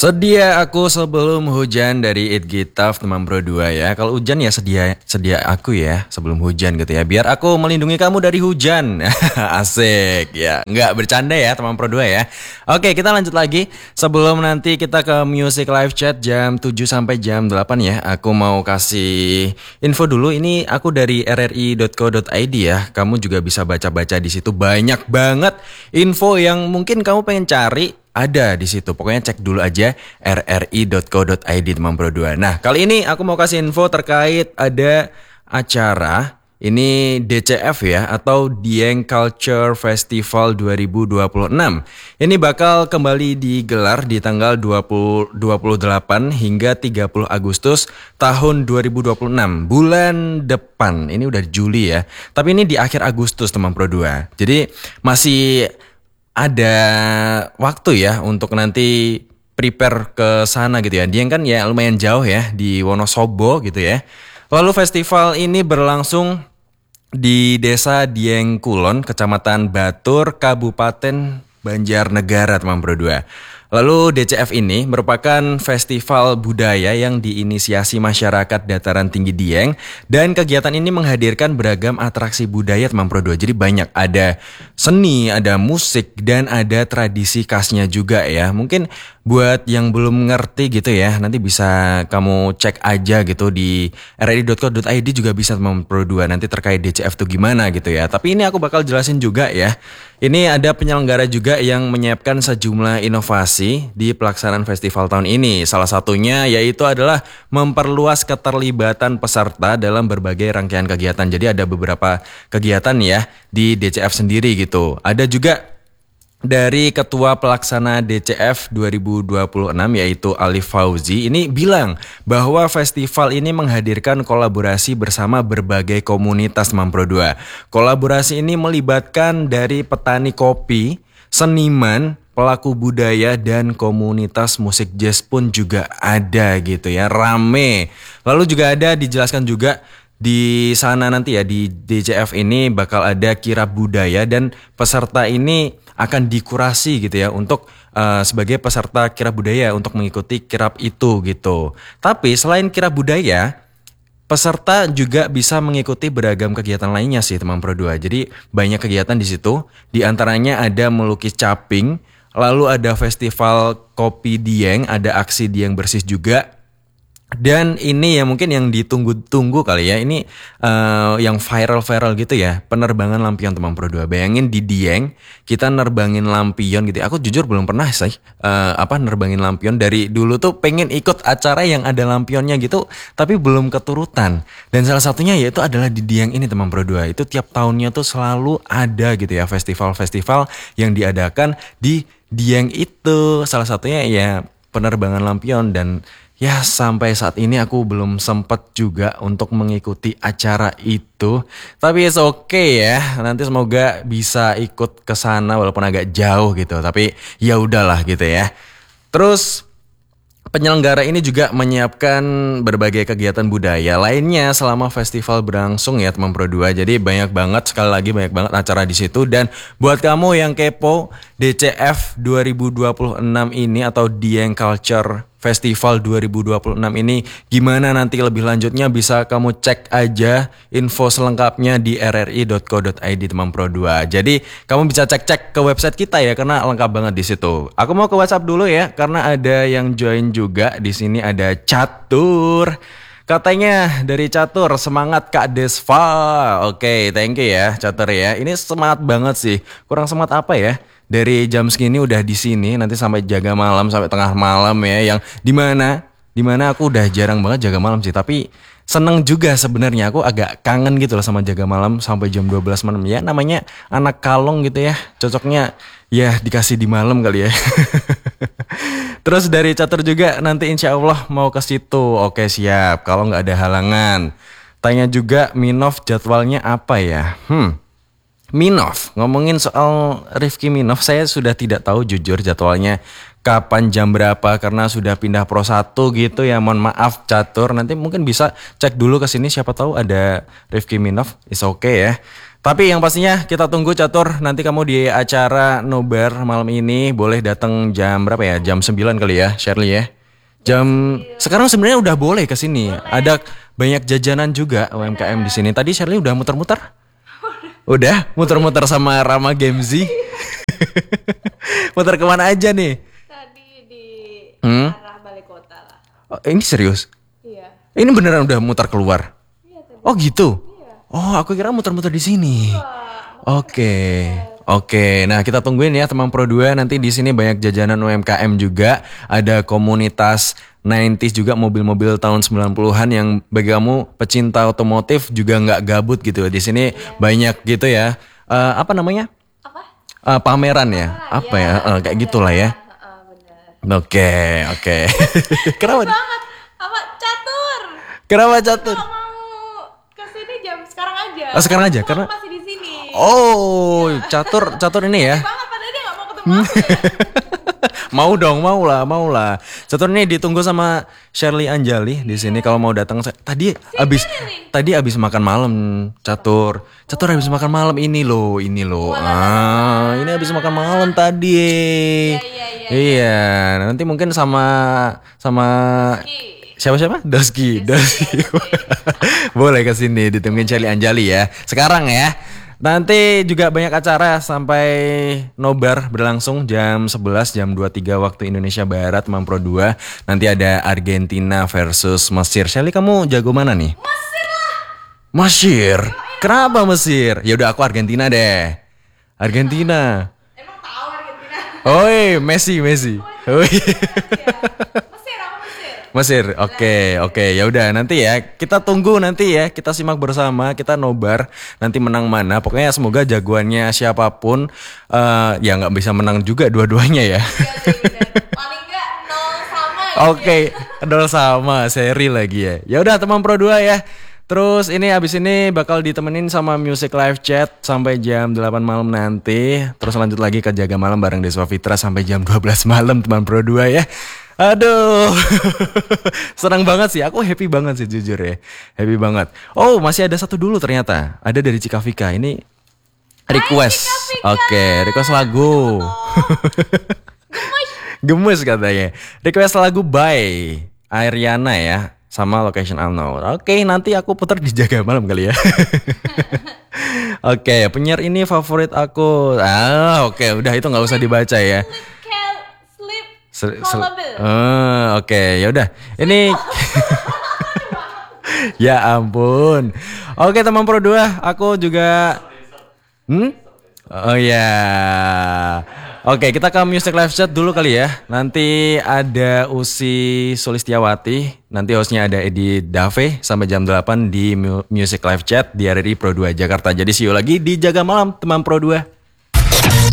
Sedia aku sebelum hujan dari It Gitaf teman Bro 2 ya. Kalau hujan ya sedia aku ya sebelum hujan gitu ya. Biar aku melindungi kamu dari hujan. Asik ya. Nggak bercanda ya teman Bro 2 ya. Oke, kita lanjut lagi. Sebelum nanti kita ke Music Live Chat jam 7 sampai jam 8 ya. Aku mau kasih info dulu. Ini aku dari rri.co.id ya. Kamu juga bisa baca-baca di situ. Banyak banget info yang mungkin kamu pengen cari. Ada di situ. Pokoknya cek dulu aja rri.co.id teman Bro 2. Nah, kali ini aku mau kasih info terkait ada acara ini DCF ya atau Dieng Culture Festival 2026. Ini bakal kembali digelar di tanggal 28 hingga 30 Agustus tahun 2026. Bulan depan. Ini udah Juli ya. Tapi ini di akhir Agustus teman Bro 2. Jadi masih ada waktu ya untuk nanti prepare ke sana gitu ya. Dieng kan ya lumayan jauh ya di Wonosobo gitu ya. Lalu festival ini berlangsung di Desa Dieng Kulon, Kecamatan Batur, Kabupaten Banjarnegara teman Bro 2. Lalu DCF ini merupakan festival budaya yang diinisiasi masyarakat dataran tinggi Dieng dan kegiatan ini menghadirkan beragam atraksi budaya teman Bro 2. Jadi banyak ada seni, ada musik dan ada tradisi khasnya juga ya. Mungkin buat yang belum ngerti gitu ya, nanti bisa kamu cek aja gitu di rri.co.id juga bisa teman Bro 2 nanti terkait DCF tuh gimana gitu ya. Tapi ini aku bakal jelasin juga ya. Ini ada penyelenggara juga yang menyiapkan sejumlah inovasi di pelaksanaan festival tahun ini. Salah satunya yaitu adalah memperluas keterlibatan peserta dalam berbagai rangkaian kegiatan. Jadi ada beberapa kegiatan ya di DCF sendiri gitu. Ada juga dari Ketua Pelaksana DCF 2026 yaitu Alif Fauzi ini bilang bahwa festival ini menghadirkan kolaborasi bersama berbagai komunitas Mampro 2. Kolaborasi ini melibatkan dari petani kopi, seniman, pelaku budaya dan komunitas musik jazz pun juga ada gitu ya, rame. Lalu juga ada dijelaskan juga di sana nanti ya di DCF ini bakal ada kirab budaya dan peserta ini akan dikurasi gitu ya untuk sebagai peserta kirab budaya untuk mengikuti kirab itu gitu. Tapi selain kirab budaya, peserta juga bisa mengikuti beragam kegiatan lainnya sih teman Pro 2. Jadi banyak kegiatan di situ. Di antaranya ada melukis caping, lalu ada festival kopi Dieng, ada aksi Dieng bersih juga. Dan ini ya mungkin yang ditunggu-tunggu kali ya, ini yang viral-viral gitu ya, penerbangan lampion teman Pro 2. Bayangin di Dieng kita nerbangin lampion gitu. Aku jujur belum pernah sih nerbangin lampion. Dari dulu tuh pengen ikut acara yang ada lampionnya gitu, tapi belum keturutan. Dan salah satunya yaitu adalah di Dieng ini teman Pro 2. Itu tiap tahunnya tuh selalu ada gitu ya festival-festival yang diadakan di Dieng itu. Salah satunya ya penerbangan lampion dan ya sampai saat ini aku belum sempat juga untuk mengikuti acara itu. Tapi it's okay ya. Nanti semoga bisa ikut ke sana walaupun agak jauh gitu. Tapi ya udahlah gitu ya. Terus penyelenggara ini juga menyiapkan berbagai kegiatan budaya lainnya selama festival berlangsung ya teman Pro 2. Jadi banyak banget, sekali lagi banyak banget acara di situ. Dan buat kamu yang kepo DCF 2026 ini atau Dieng Culture Festival 2026 ini gimana nanti lebih lanjutnya bisa kamu cek aja info selengkapnya di rri.co.id teman Pro 2. Jadi kamu bisa cek-cek ke website kita ya karena lengkap banget di situ. Aku mau ke WhatsApp dulu ya karena ada yang join juga di sini, ada Catur. Katanya dari Catur, semangat Kak Desva. Oke, thank you ya Catur ya. Ini semangat banget sih. Kurang semangat apa ya? Dari jam segini udah di sini, nanti sampai jaga malam sampai tengah malam ya, yang dimana aku udah jarang banget jaga malam sih, tapi seneng juga sebenarnya. Aku agak kangen gitu loh sama jaga malam sampai jam 12 malam ya, namanya anak kalong gitu ya, cocoknya ya dikasih di malam kali ya. Terus dari Catur juga nanti insya Allah mau ke situ. Oke siap, kalau nggak ada halangan. Tanya juga Minov jadwalnya apa ya? Minov, ngomongin soal Rifki Minov, saya sudah tidak tahu jujur jadwalnya kapan jam berapa karena sudah pindah Pro 1 gitu ya. Mohon maaf Catur, nanti mungkin bisa cek dulu ke sini siapa tahu ada Rifki Minov. It's okay ya. Tapi yang pastinya kita tunggu Catur, nanti kamu di acara nobar malam ini boleh datang jam berapa ya? Jam 9 kali ya, Shirley ya. Sekarang sebenarnya udah boleh ke sini. Ada banyak jajanan juga UMKM di sini. Tadi Shirley udah muter-muter? Udah muter-muter sama Rama Gemzi. Muter kemana aja nih? Tadi di arah balai kota lah. Oh, ini serius? Iya. Ini beneran udah muter keluar? Iya tadi. Oh gitu? Iya. Oh aku kira muter-muter di sini. Wah, Oke. Nah kita tungguin ya teman Pro 2. Nanti di sini banyak jajanan UMKM juga. Ada komunitas 90s juga, mobil-mobil tahun 90-an yang bagi kamu pecinta otomotif juga nggak gabut gitu. Di sini banyak gitu ya. Apa namanya? apa? Pameran ya? Apa ya? Kayak gitulah ya. Bener. Oke. Kenapa? Banget. Apa? Catur. Kenapa Catur? Kalau mau kesini jam sekarang aja. Oh, sekarang aja, Aku karena masih di sini. oh Catur ini ya. Banget padahal dia nggak mau ketemu aku ya. Mau dong, mau lah. Catur ini ditunggu sama Shirley Anjali di sini kalau mau datang. Tadi abis makan malam, Catur habis makan malam ini loh. Ini habis makan malam tadi. Iya, nanti mungkin sama siapa? Daski. Boleh ke sini ditungguin Shirley Anjali ya. Sekarang ya. Nanti juga banyak acara sampai nobar berlangsung jam 11, jam 23 waktu Indonesia Barat, teman Pro 2. Nanti ada Argentina versus Mesir. Shelly, kamu jago mana nih? Mesir lah. Mesir? Kenapa Mesir? Ya udah aku Argentina deh. Argentina. Emang tahu Argentina? Oi, Messi. Oi. Mesir, aku Mesir. Mesir, oke. Ya udah nanti ya kita tunggu nanti ya, kita simak bersama, kita nobar nanti menang mana. Pokoknya semoga jagoannya siapapun ya nggak bisa menang juga dua-duanya ya. Iya sih, bener. Paling nggak 0 sama ya. Oke, 0 sama seri lagi ya. Ya udah teman Pro 2 ya. Terus ini abis ini bakal ditemenin sama Music Live Chat sampai jam 8 malam nanti. Terus lanjut lagi ke Jaga Malam bareng Deswa Fitra sampai jam 12 malam teman Pro 2 ya. Aduh, senang banget sih. Aku happy banget sih jujur ya. Happy banget. Oh masih ada satu dulu ternyata. Ada dari Cika Vika. Ini request. Oke, request lagu. Gemes katanya. Request lagu by Ariana ya. Sama Location Unknown. Oke, nanti aku putar di Jaga Malam kali ya. Oke, penyiar ini favorit aku. Oke, udah itu nggak usah dibaca ya. Oke, ya udah. Ini ya ampun. Oke, teman Pro 2, aku juga Oh ya. Oke, kita ke Music Live Chat dulu kali ya. Nanti ada Usi Sulistiawati, nanti hostnya ada Edi Dave sampai jam 8 di Music Live Chat di RRI Pro 2 Jakarta. Jadi see you lagi di Jaga Malam teman Pro 2.